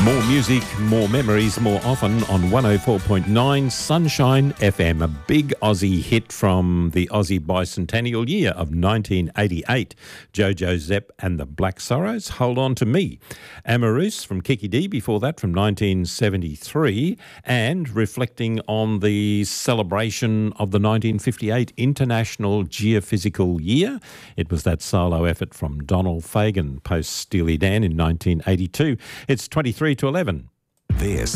More music, more memories, more often on 104.9 Sunshine FM, a big Aussie hit from the Aussie bicentennial year of 1988. Jojo Zepp and the Black Sorrows, Hold On To Me. Amarous from Kiki D before that from 1973, and reflecting on the celebration of the 1958 International Geophysical Year. It was that solo effort from Donald Fagen post Steely Dan in 1982. It's 23 to 11. This